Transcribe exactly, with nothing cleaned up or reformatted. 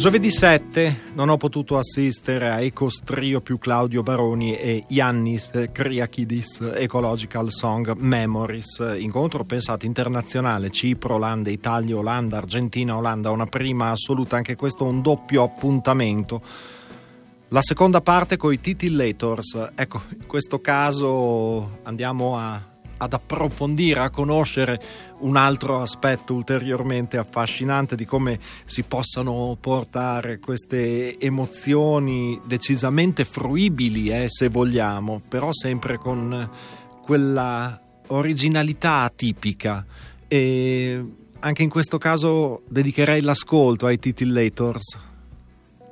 Giovedì sette non ho potuto assistere a Ecos Trio più Claudio Baroni e Yannis Kyriakidis Ecological Song Memories, incontro pensato internazionale, Cipro, Olanda, Italia, Olanda, Argentina, Olanda, una prima assoluta, anche questo un doppio appuntamento. La seconda parte coi Titillators, ecco, in questo caso andiamo a ad approfondire, a conoscere un altro aspetto ulteriormente affascinante di come si possano portare queste emozioni decisamente fruibili, eh, se vogliamo, però sempre con quella originalità tipica. E anche in questo caso dedicherei l'ascolto ai Titillators.